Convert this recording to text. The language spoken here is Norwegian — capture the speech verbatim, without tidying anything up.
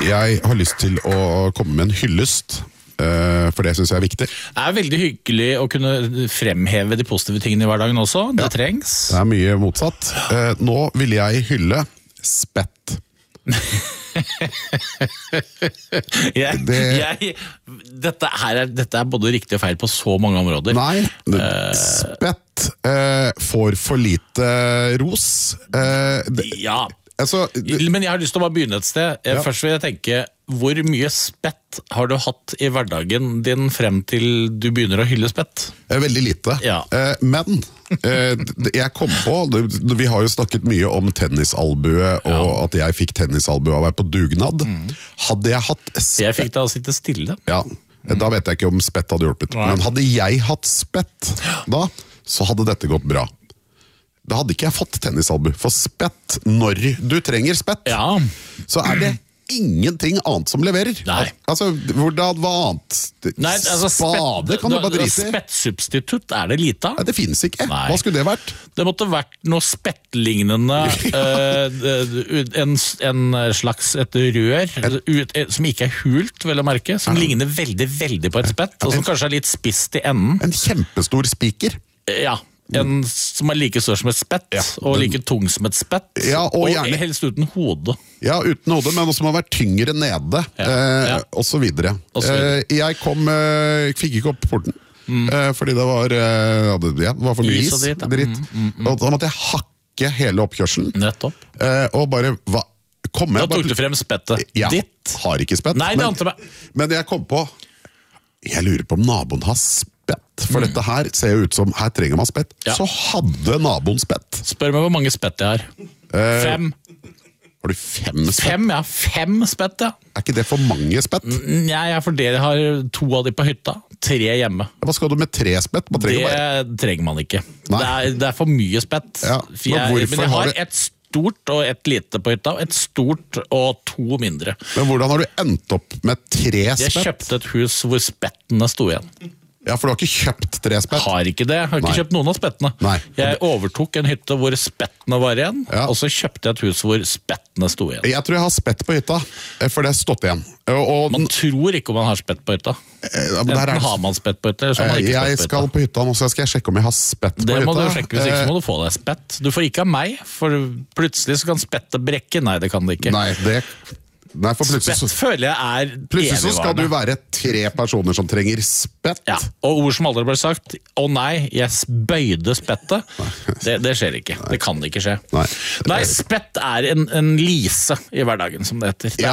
Jeg har lyst til å komme med en hyllest, for det synes jeg er viktig. Det er veldig hyggelig å kunne fremheve de positive tingene i hverdagen også. Det ja. trengs. Det er mye motsatt. Nå vil jeg hylle spett. jeg, det... jeg, dette, her er, dette er både riktig og feil på så mange områder. Nei, uh... spett uh, får for lite ros. Uh, det... Ja, altså, det... men jeg har lyst til å bare begynne et sted. Ja. Først vil jeg tenke, hvor mye spett har du hatt i hverdagen din frem til du begynner å hylle spett? Veldig lite, ja. uh, men uh, jeg kom på, vi har jo snakket mye om tennisalbue, og ja. at jeg fikk tennisalbue av å være på dugnad. Mm. Hadde jeg hatt spett... Jeg fikk deg å sitte stille. Ja, mm. da vet jeg ikke om spett hadde hjulpet. Nei. Men hadde jeg hatt spett da, så hadde dette gått bra. Da hadde ikke jeg fått tennisalbue, for spett, når du trenger spett, ja. så er det ingenting annet som leverer. Nei. Altså, hvordan, hva annet? Nei, altså, Spade spett, kan du bare drite i. Spettsubstitutt er det lite av. Nei, det finnes ikke. Nei. Hva skulle det vært? Det måtte vært noe spettlignende, uh, en, en slags et rør, ut, som ikke er hult, vel å merke, som ja. ligner veldig, veldig på et spett, og som kanskje er litt spist i enden. En kjempestor spiker. Ja. En som er like stor som et spett, ja, og like tung som et spett, ja, og, og gjerne, helst uten hode. Ja, uten hode, men også må være tyngre nede, ja, eh, ja. og så videre. Og så videre. Eh, jeg kom, eh, fikk ikke opp porten, mm. eh, fordi det var, eh, ja, det var for mye is, is dritt, dritt. Mm, mm, mm. og da måtte jeg hakke hele oppkjørselen. Nettopp. Eh, og bare, hva, kom jeg, da tok du frem spettet ja, ditt. Har ikke spett. Nei, det men, ante meg. Men jeg kom på, jeg lurer på om naboen har spett. For mm. dette her ser jo ut som, her trenger man spett. Ja. Så hadde naboen spett. Spør meg hvor mange spett jeg har. Eh, fem. Har du fem spett? Fem, ja. Fem spett, ja. Er ikke det for mange spett? Nei, jeg for det har to av de på hytta. Tre hjemme. Hva skal du med tre spett? Man trenger det bare... trenger man ikke. Det er, det er for mye spett. Ja. Men, jeg, men jeg har du... et stort og et lite på hytta, et stort og to mindre. Men hvordan har du endt opp med tre spett? Jeg kjøpte et hus hvor spettene sto igjen. Ja, for du har ikke kjøpt tre spett? Har ikke det. Jeg har ikke Nei. kjøpt noen av spettene. Nei. Jeg overtok en hytte hvor spettene var igjen, ja. og så kjøpte jeg et hus hvor spettene sto igjen. Jeg tror jeg har spett på hytta, for det har stått igjen. Og, man tror ikke om man har spett på hytta. Ja, Enten er... har man spett på hytta, eller så har man ikke jeg spett på hytta. Jeg skal på hytta nå, så skal jeg sjekke om jeg har spett på det hytta. Det må du sjekke, hvis ikke så må du få deg spett. Du får ikke av meg, for plutselig så kan spettet brekke. Nei, det kan det ikke. Nei, det... Nei, for plutselig spett føler jeg er plutselig så skal du være tre personer som trenger spett. Ja, og ord som aldri ble sagt, å nei, jeg bøyde spettet, det, det skjer ikke. Nei. Det kan ikke skje. Nei, nei spett er en, en lise i hverdagen, som det heter. Det